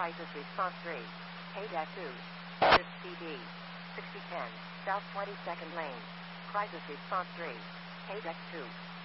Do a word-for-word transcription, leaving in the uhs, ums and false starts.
Crisis Response three. Hey Deck two. Shift C D. sixty ten. South twenty-second lane. Crisis Response three. Hey Deck two.